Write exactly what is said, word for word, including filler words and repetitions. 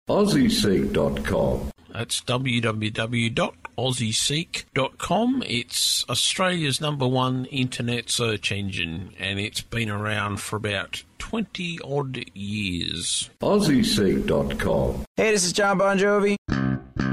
aussie seek dot com. That's w w w dot aussie seek dot com. It's Australia's number one internet search engine, and it's been around for about twenty odd years. aussie seek dot com. Hey, this is John Bon Jovi.